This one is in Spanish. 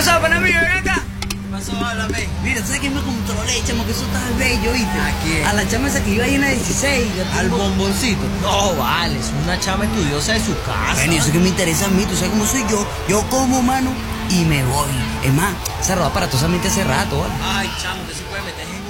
pasó, pana mío? Ven acá. ¿Qué pasó? Háblame. Mira, ¿sabes quién me controlé, chamo? Que eso está bello, ¿viste? ¿A quién? A la chama esa que iba ahí en la 16. Al bomboncito. No, vale, es una chama estudiosa de su casa. Bueno, y eso que me interesa a mí, tú sabes cómo soy yo. Yo como, mano, y me voy. Es más, se roba aparatosamente hace rato, ¿vale? Ay, chamo, que se puede meter en